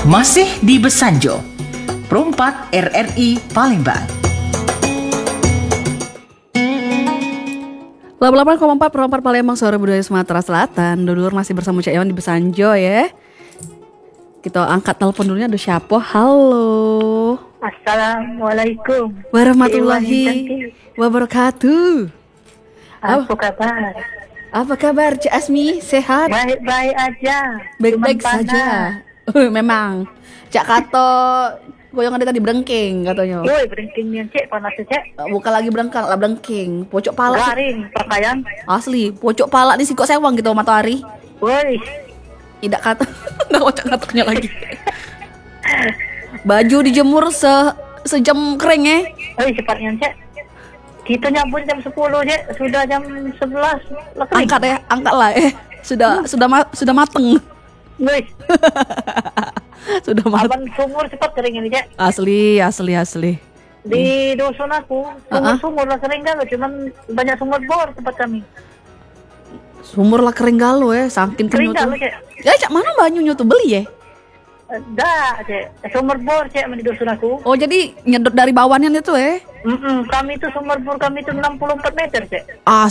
Masih di Besanjo, Perumpat RRI Palembang. 88,4 Perumpat Palembang, Suara Budaya Sumatera Selatan. Dulur masih bersama Cak Iwan di Besanjo ya. Kita angkat telepon dulunya, ada siapa? Halo. Assalamualaikum Warahmatullahi wabarakatuh. Apa kabar? Apa kabar Cak Asmi? Sehat? Baik-baik aja. Baik-baik Cuman saja. Memang Cak Kato goyang ada tadi berengking katanya. Woi, berengking nih cek, panas cek. Bukan lagi berengkang, lah berengking. Pocok pala. Garing pakaian. Asli, pocok pala di sikok sewang gitu matahari. Woi, Tidak kata, nggak kocak katanya lagi. Baju dijemur sejam kering ya. woi cepatnya cek. Kita nyambut jam 10 cek, sudah jam 11. Angkat ya, angkat lah sudah mateng. Woi, Sudah mateng. abang sumur cepat kering ini cek. Asli. Di dusun aku, sumur lah kering kan, cuman banyak sumur bor tempat kami. Sumur lah kering galau ya, saking Kering kenyut kan tuh. cek. Ya cak mana banyunya tuh beli ya? Dah cek, sumur bor cek di dusun aku. Oh jadi nyedot dari bawahnya itu ya? Kami itu sumur bor kami itu 64 meter cek.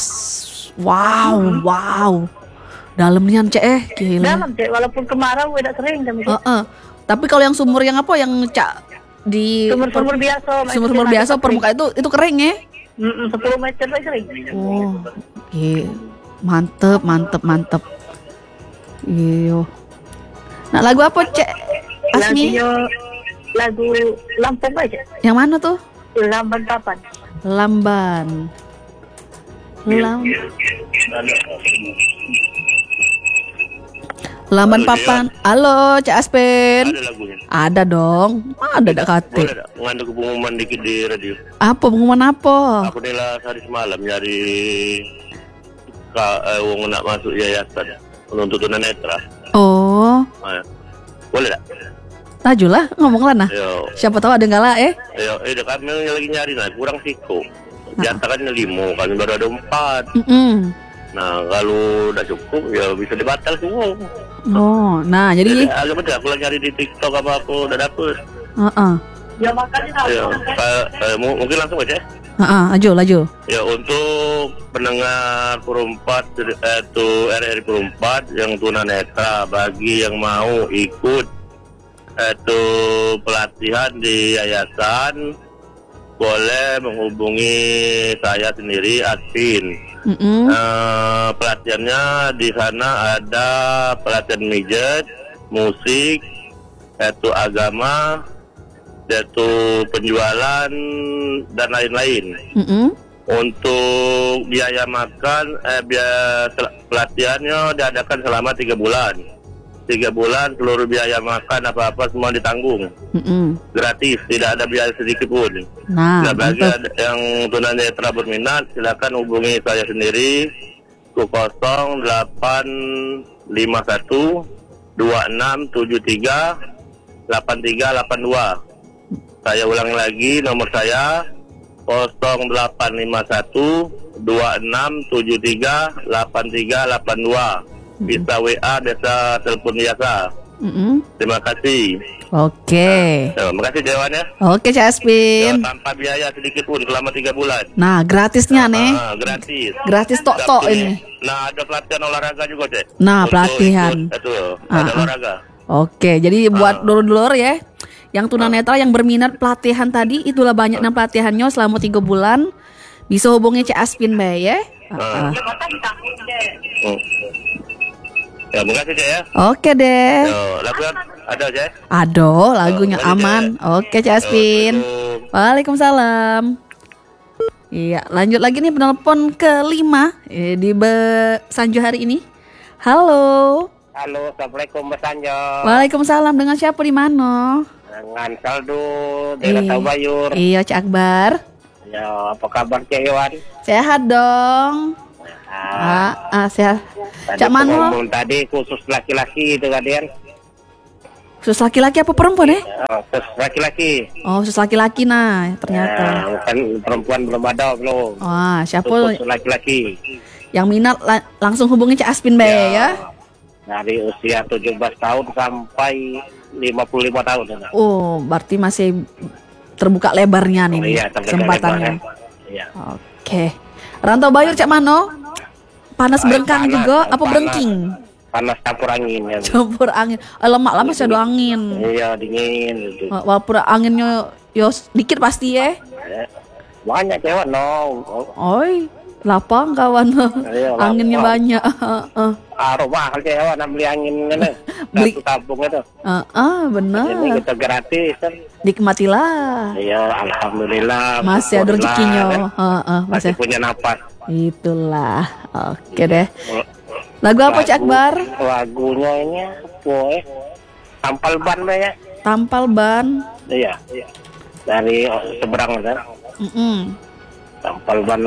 Wow. Dalamnya cek gila. Dalam cek, walaupun kemarau udah kering kami cek. Tapi kalau yang sumur yang apa yang cak di Sumur-sumur biasa. sumur biasa permukaan itu kering ya? 10 meter lagi kering. Oh, oke. Mantep. Iyo. Nah lagu apa cek Asmi? Lagu Lampung aja. Yang mana tuh? Lamban Papan. Lamban. Lamban Papan. Halo Cak Aspen. Ada lagunya. Ada dong. Ada dak kate. Boleh tak ngandung pengumuman dikit di radio? Apa pengumuman apa? Aku nila hari semalam nyari wong nak masuk yayasan untuk tunanetra. Oh, Boleh tak? tajulah ngomong lah nah. Yo, Siapa tahu ada ngala dah kami lagi nyari nah kurang siko. Jatakan 5, kami baru ada 4. Nah kalau udah cukup ya bisa dibatal semua. Oh, nah jadi Agak betul aku lagi nyari di TikTok apa udah dapet. Ya makanya Mungkin langsung aja. Laju. Ya untuk pendengar Perumpat itu RRI Perumpat yang tunanetra, bagi yang mau ikut itu pelatihan di yayasan boleh menghubungi saya sendiri Advin. Pelatihannya di sana ada pelatihan mijet, musik, itu agama, yaitu penjualan dan lain-lain. Untuk biaya makan, biaya pelatihannya diadakan selama 3 bulan. 3 bulan seluruh biaya makan apa-apa semua ditanggung. Gratis, tidak ada biaya sedikit pun. Nah, Bagi yang tunanetra berminat, silakan hubungi saya sendiri ke 0851 2673 8382. Saya ulang lagi nomor saya 0851 2673 8382. Bisa WA, bisa telepon biasa. Terima kasih. Oke. Terima kasih Dewan ya. Oke Cak Aspin. Tanpa biaya sedikit pun selama 3 bulan. Nah, gratisnya nih. Gratis. Gratis tok ini. Nah, ada pelatihan olahraga juga, Cek. Nah, pelatihan. Itu, ada olahraga. Oke, jadi buat dulur-dulur ya, yang tunanetra yang berminat pelatihan tadi, itulah banyaknya pelatihannya selama 3 bulan. Bisa hubungi Cak Aspin Bay ya. Ya, makasih Cek ya. Oke deh. Lagu ada Cek? Ada lagunya aman. Oke Cak Aspin. Waalaikumsalam. Iya, lanjut lagi nih penelpon kelima di Besanjo hari ini. Halo. Halo, assalamualaikum Mas Anjo. Waalaikumsalam. Dengan siapa di mana? Dengan Saldo daerah Tabayur. Iya, Cak Akbar. Ya, apa kabar Cak Iwan? Sehat dong. Sehat. Cak Mano. Tadi khusus laki-laki itu kalian. Khusus laki-laki apa perempuan ya? Khusus laki-laki. Oh, khusus laki-laki nah, ternyata. Bukan perempuan belum ada belum. Wah, siapa Khusus laki-laki. yang minat langsung hubungi Cak Aspin Bay ya. Dari usia 17 tahun sampai 55 tahun. Oh, berarti masih terbuka lebarnya nih Iya, terbuka kesempatannya. lebarnya. Iya. Oke. Rantau Bayur cak mano? Panas berengkang panas, juga apa panas. berengking? Panas campur angin ya. Campur angin. Lemak lah masih ada angin. Iya, dingin gitu. Walaupun anginnya yo dikit pasti ya. Banyak cewek no. Oi, lapang kawan. Iya, Anginnya lapang. banyak. Mahal cewek nak beli angin ini. Beli- Satu tabung itu. Ini Benar. kita gratis kan. Nikmatilah. Iya, alhamdulillah. Masih ada syukurlah, rezekinya. kan. Masih Masih. punya napas. Itulah. Oke deh. Lagu apa Cak Akbar? Lagunya ini apa? Tampal ban banyak. Tampal ban. Iya. Dari seberang kan. Tampal ban.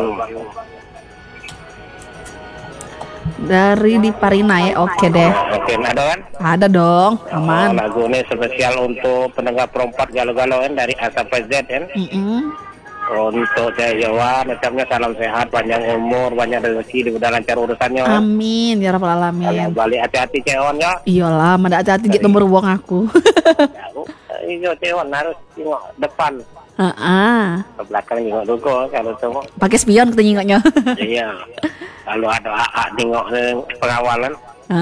Dari di Parina ya. Oke deh. Oke, ada kan? Ada dong. Aman. Lagu ini spesial untuk pendengar perempat galau-galau kan dari A sampai Z kan. Untuk saya Jawa, macamnya salam sehat, panjang umur, banyak rezeki, udah lancar urusannya. Amin ya rabbal Kalau alamin. balik hati-hati cewek ya. Iyalah, mana hati-hati gitu nomor uang aku. Iya cewek harus tengok depan, ke belakang tengok dulu kalau tengok. Pakai spion kita nyingoknya. Iya. Kalau ada AA tengok pengawalan.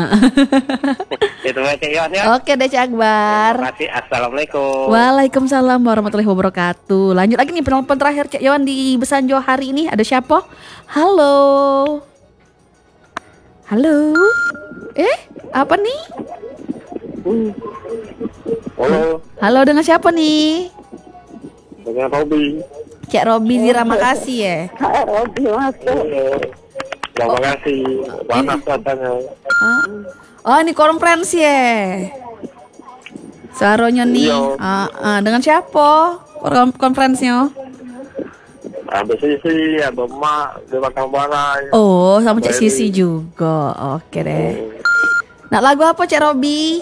Itu aja cewek ya. Oke deh Cak Akbar. Terima kasih. Assalamualaikum. Waalaikumsalam warahmatullahi wabarakatuh. Lanjut lagi nih penelpon terakhir Cak Yohan di Besanjo hari ini. Ada siapa? Halo. Halo. Apa nih? Halo, Halo, dengan siapa nih? dengan Robi. Cak Robi Zira Makasih ya. Terima kasih. Panas katanya. Oh, ini konferensi ya. Suaranya nih. Dengan siapa? Konferensinya? Ada Sisi, ada Mak, di Bakang Balai. Oh, sama Cak Sisi juga. Oke deh. Nah, lagu apa Cak Robi?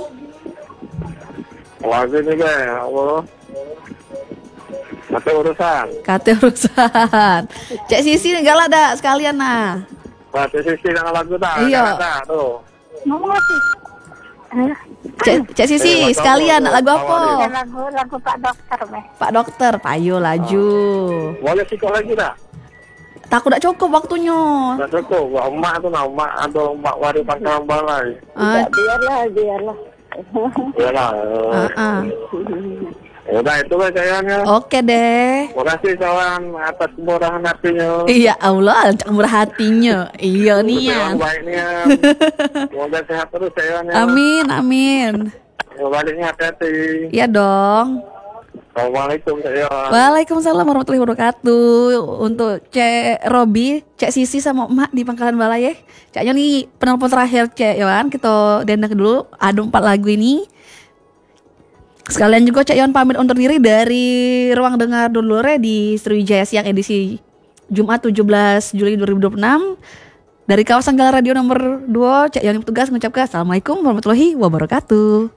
Lagu ini deh, Allah. Mati urusan. Kata urusan. Cak Sisi enggak lah dah sekalian nah. Mati Sisi dengan lagu tak? Iya. Ada tuh. Cak Sisi sekalian lagu apa? Lagu Pak Dokter, Meh. Pak Dokter, payo laju. Boleh sikok lagi tak? Takut tak cukup waktunya. Tak cukup. Wah, Mak tu nak. Mak atau Mak Wari Bakang Balai. Biarlah. Yalah. Udah itu lah sayangnya. Oke deh. Terima kasih kawan atas kemurahan hatinya. Iya Allah, cak murah hatinya. Iya nih ya. Yang baiknya. Semoga sehat terus sayangnya. Amin. Baliknya hati-hati. Iya dong. Assalamualaikum sayang. Waalaikumsalam warahmatullahi wabarakatuh. Untuk Cek Robi, Cek Sisi sama Emak di Pangkalan Balai ya. Caknya nih penelpon terakhir Cek Yohan. Kita dendang dulu. Ada 4 lagu ini. Sekalian juga Cak Yohan pamit undur diri dari Ruang Dengar Dulure di Sriwijaya Siang edisi Jumat 17 Juli 2026. Dari kawasan Galang Radio nomor 2, Cak Yohan petugas mengucapkan Assalamualaikum warahmatullahi wabarakatuh.